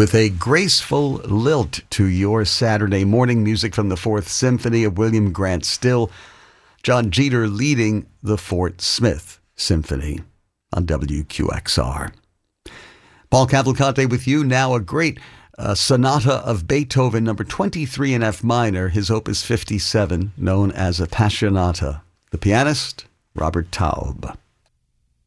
with a graceful lilt to your Saturday morning. Music from the Fourth Symphony of William Grant Still. John Jeter leading the Fort Smith Symphony on WQXR. Paul Cavalcante with you now. A great sonata of Beethoven, number 23 in F minor, his opus 57, known as Appassionata. The pianist, Robert Taub.